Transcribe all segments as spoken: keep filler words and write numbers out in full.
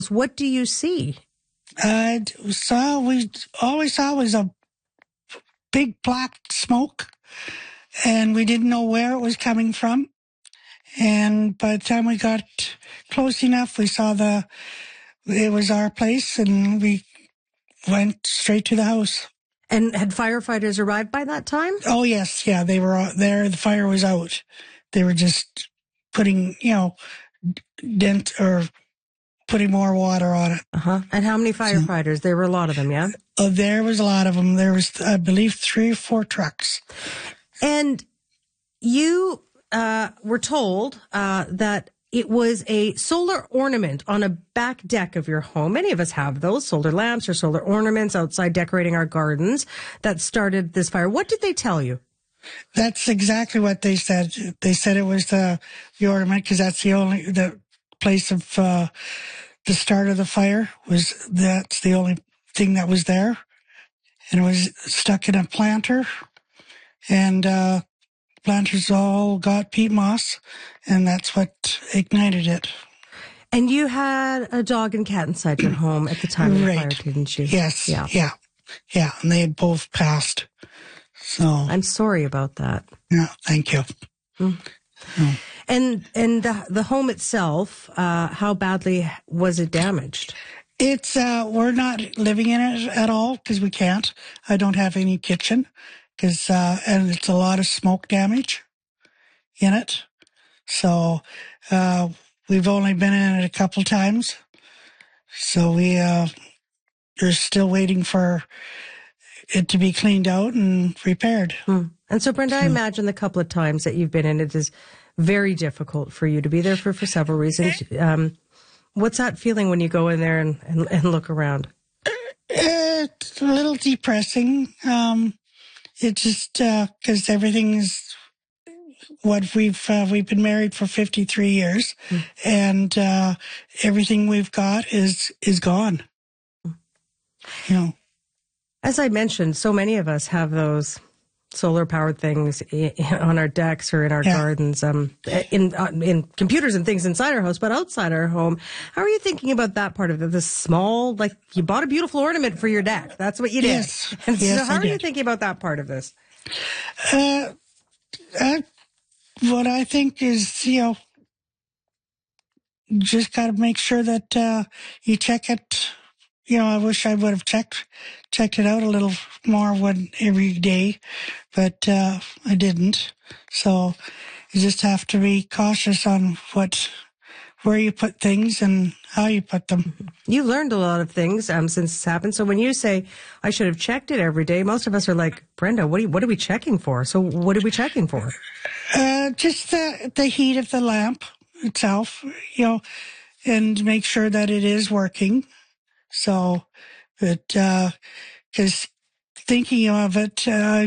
What do you see? Uh, saw we always saw was a big black smoke, and we didn't know where it was coming from. And by the time we got close enough, we saw the it was our place, and we went straight to the house. And had firefighters arrived by that time? Oh yes, yeah, they were there. The fire was out. They were just putting, you know, dent or putting more water on it. Uh-huh. And how many firefighters? So, there were a lot of them, yeah? Oh, there was a lot of them. There was, I believe, three or four trucks. And you uh, were told uh, that it was a solar ornament on a back deck of your home. Many of us have those, solar lamps or solar ornaments outside decorating our gardens, that started this fire. What did they tell you? That's exactly what they said. They said it was the, the ornament because that's the only, the place of uh, the start of the fire was, that's the only thing that was there. And it was stuck in a planter. And uh, planters all got peat moss, and that's what ignited it. And you had a dog and cat inside your home at the time of the fire, didn't you? Yes. Yeah. Yeah. Yeah. And they had both passed. So I'm sorry about that. Yeah. Thank you. Mm. Mm. And and the, the home itself, uh, how badly was it damaged? It's uh, we're not living in it at all because we can't. I don't have any kitchen because uh, and it's a lot of smoke damage in it. So uh, we've only been in it a couple times. So we uh, are still waiting for it to be cleaned out and repaired. Hmm. And so, Brenda, so, I imagine the couple of times that you've been in it is very difficult for you to be there for, for several reasons. Um, what's that feeling when you go in there and, and, and look around? It's a little depressing. Um, it's just because uh, everything's what we've uh, we've been married for fifty-three years, mm. and uh, everything we've got is is gone. Mm. You know, as I mentioned, so many of us have those solar powered things on our decks or in our yeah. gardens, um, in uh, in computers and things inside our house, but outside our home. How are you thinking about that part of it? The small, like you bought a beautiful ornament for your deck. That's what you did. Yes. And yes, so how I are did. you thinking about that part of this? Uh, uh, what I think is, you know, just got to make sure that uh, you check it. You know, I wish I would have checked checked it out a little more one every day, but uh, I didn't. So you just have to be cautious on what, where you put things and how you put them. You've learned a lot of things um, since this happened. So when you say I should have checked it every day, most of us are like, Brenda, what are you, what are we checking for? So what are we checking for? Uh, just the the heat of the lamp itself, you know, and make sure that it is working. So, but, uh, cause thinking of it, uh,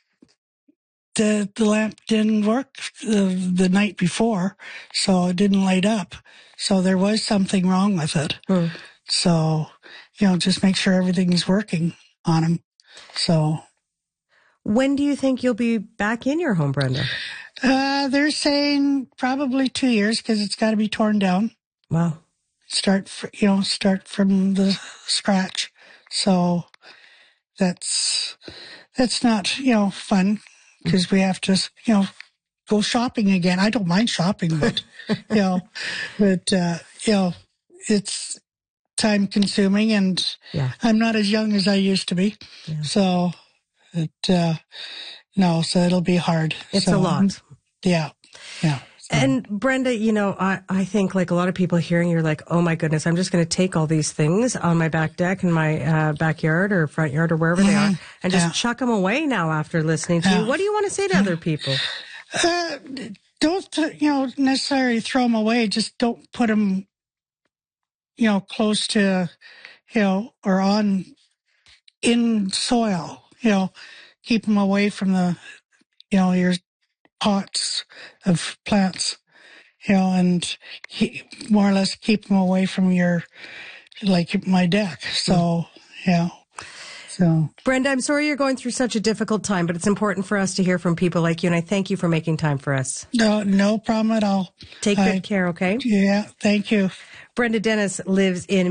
the, the lamp didn't work the, the night before, so it didn't light up. So there was something wrong with it. Hmm. So, you know, just make sure everything's working on them. So. When do you think you'll be back in your home, Brenda? Uh, they're saying probably two years because it's got to be torn down. Wow. Start, you know, start from the scratch. So that's, that's not, you know, fun because we have to, you know, go shopping again. I don't mind shopping, but, you know, but, uh, you know, it's time consuming and yeah. I'm not as young as I used to be. Yeah. So it, uh, no, so it'll be hard. It's so, a lot. Yeah. Yeah. And Brenda, you know, I, I think like a lot of people hearing, you're like, oh my goodness, I'm just going to take all these things on my back deck in my uh, backyard or front yard or wherever mm-hmm. they are and just yeah. chuck them away now after listening to yeah. you. What do you want to say to other people? Uh, don't, you know, necessarily throw them away. Just don't put them, you know, close to, you know, or on in soil, you know, keep them away from the, you know, your pots of plants, you know, and he, more or less keep them away from your, like my deck. So, yeah. So, Brenda, I'm sorry you're going through such a difficult time, but it's important for us to hear from people like you, and I thank you for making time for us. No, no problem at all. Take I, good care, okay? Yeah, thank you. Brenda Dennis lives in